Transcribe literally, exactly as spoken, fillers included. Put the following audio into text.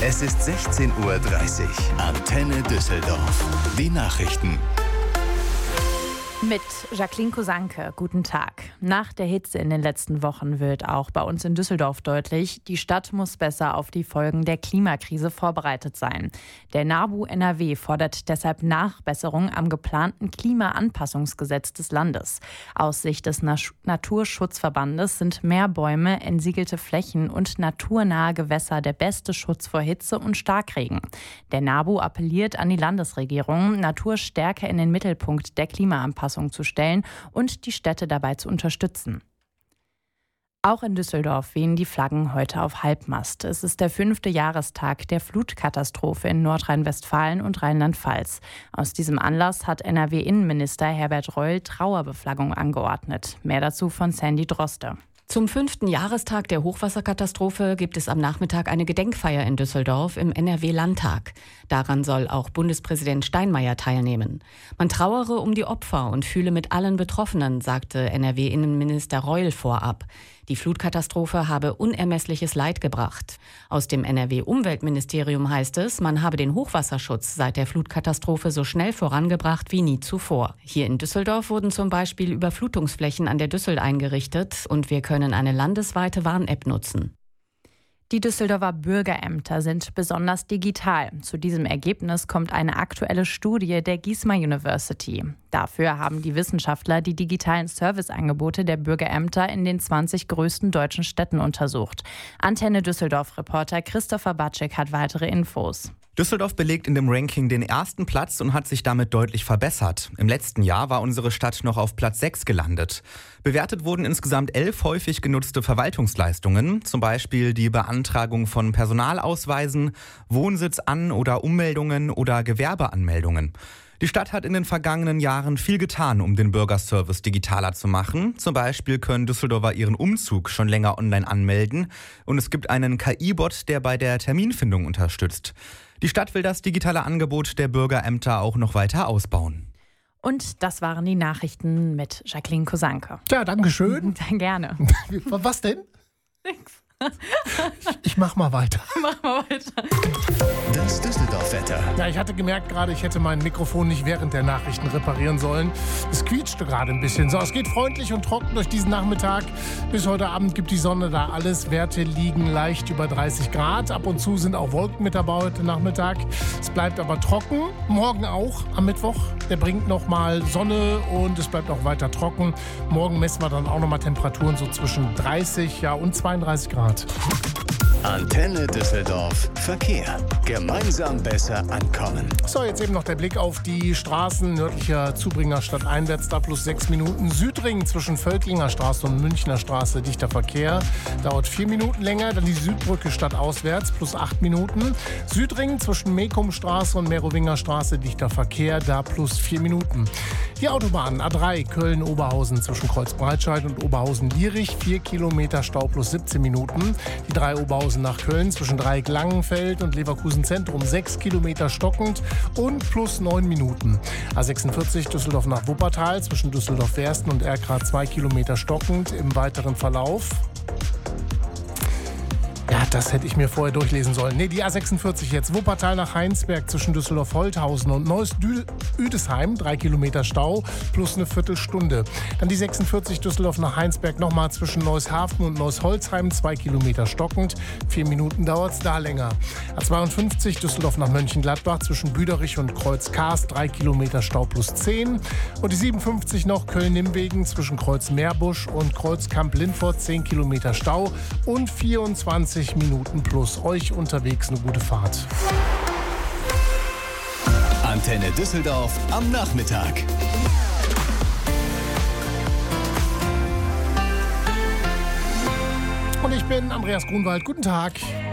Es ist sechzehn Uhr dreißig. Antenne Düsseldorf. Die Nachrichten. Mit Jacqueline Kosanke, guten Tag. Nach der Hitze in den letzten Wochen wird auch bei uns in Düsseldorf deutlich, die Stadt muss besser auf die Folgen der Klimakrise vorbereitet sein. Der NABU N R W fordert deshalb Nachbesserung am geplanten Klimaanpassungsgesetz des Landes. Aus Sicht des Naturschutzverbandes sind mehr Bäume, entsiegelte Flächen und naturnahe Gewässer der beste Schutz vor Hitze und Starkregen. Der NABU appelliert an die Landesregierung, Natur stärker in den Mittelpunkt der Klimaanpassung zu stellen und die Städte dabei zu unterstützen. Auch in Düsseldorf wehen die Flaggen heute auf Halbmast. Es ist der fünfte Jahrestag der Flutkatastrophe in Nordrhein-Westfalen und Rheinland-Pfalz. Aus diesem Anlass hat N R W-Innenminister Herbert Reul Trauerbeflaggung angeordnet. Mehr dazu von Sandy Droste. Zum fünften Jahrestag der Hochwasserkatastrophe gibt es am Nachmittag eine Gedenkfeier in Düsseldorf im N R W-Landtag. Daran soll auch Bundespräsident Steinmeier teilnehmen. Man trauere um die Opfer und fühle mit allen Betroffenen, sagte N R W-Innenminister Reul vorab. Die Flutkatastrophe habe unermessliches Leid gebracht. Aus dem N R W-Umweltministerium heißt es, man habe den Hochwasserschutz seit der Flutkatastrophe so schnell vorangebracht wie nie zuvor. Hier in Düsseldorf wurden zum Beispiel Überflutungsflächen an der Düssel eingerichtet und wir können eine landesweite Warn-App nutzen. Die Düsseldorfer Bürgerämter sind besonders digital. Zu diesem Ergebnis kommt eine aktuelle Studie der Gisma University. Dafür haben die Wissenschaftler die digitalen Serviceangebote der Bürgerämter in den zwanzig größten deutschen Städten untersucht. Antenne Düsseldorf-Reporter Christopher Batschek hat weitere Infos. Düsseldorf belegt in dem Ranking den ersten Platz und hat sich damit deutlich verbessert. Im letzten Jahr war unsere Stadt noch auf Platz sechs gelandet. Bewertet wurden insgesamt elf häufig genutzte Verwaltungsleistungen, zum Beispiel die Beantragung von Personalausweisen, Wohnsitzan- oder Ummeldungen oder Gewerbeanmeldungen. Die Stadt hat in den vergangenen Jahren viel getan, um den Bürgerservice digitaler zu machen. Zum Beispiel können Düsseldorfer ihren Umzug schon länger online anmelden und es gibt einen K I-Bot, der bei der Terminfindung unterstützt. Die Stadt will das digitale Angebot der Bürgerämter auch noch weiter ausbauen. Und das waren die Nachrichten mit Jacqueline Kosanke. Ja, danke schön. Gerne. Was denn? Nix. Ich mach mal weiter. Mach mal weiter. Das Düsseldorf-Wetter. Ja, ich hatte gemerkt gerade, ich hätte mein Mikrofon nicht während der Nachrichten reparieren sollen. Es quietschte gerade ein bisschen. So, es geht freundlich und trocken durch diesen Nachmittag. Bis heute Abend gibt die Sonne da alles. Werte liegen leicht über dreißig Grad. Ab und zu sind auch Wolken mit dabei heute Nachmittag. Es bleibt aber trocken. Morgen auch am Mittwoch. Der bringt nochmal Sonne und es bleibt auch weiter trocken. Morgen messen wir dann auch nochmal Temperaturen so zwischen dreißig ja, und zweiunddreißig Grad. Antenne Düsseldorf. Verkehr. Gemeinsam besser ankommen. So, jetzt eben noch der Blick auf die Straßen nördlicher Zubringer stadteinwärts. Da plus sechs Minuten. Südring zwischen Völklinger Straße und Münchner Straße dichter Verkehr. Dauert vier Minuten länger. Dann die Südbrücke stadtauswärts plus acht Minuten. Südring zwischen Mekumstraße und Merowinger Straße dichter Verkehr. Da plus vier Minuten. Die Autobahn A drei Köln-Oberhausen zwischen Kreuzbreitscheid und Oberhausen-Lierich. vier Kilometer Stau plus siebzehn Minuten. Die drei Oberhausen nach Köln zwischen Dreieck-Langenfeld und Leverkusen Zentrum. sechs Kilometer stockend und plus neun Minuten. A sechsundvierzig Düsseldorf nach Wuppertal zwischen Düsseldorf-Wersten und Erkrath zwei Kilometer stockend im weiteren Verlauf. Ja, das hätte ich mir vorher durchlesen sollen. Nee, die A sechsundvierzig jetzt. Wuppertal nach Heinsberg zwischen Düsseldorf-Holthausen und Neuss-Üdesheim. Drei Kilometer Stau plus eine Viertelstunde. Dann die sechsundvierzig Düsseldorf nach Heinsberg nochmal zwischen Neushafen und Neuss-Holzheim. Zwei Kilometer stockend. Vier Minuten dauert es da länger. A zweiundfünfzig Düsseldorf nach Mönchengladbach zwischen Büderich und Kreuz-Kars. Drei Kilometer Stau plus zehn. Und die siebenundfünfzig noch Köln-Nimwegen zwischen Kreuz-Meerbusch und Kreuz-Kamp-Lindfort. Zehn Kilometer Stau und vierundzwanzig Minuten plus. Euch unterwegs eine gute Fahrt. Antenne Düsseldorf am Nachmittag. Und ich bin Andreas Grunwald. Guten Tag.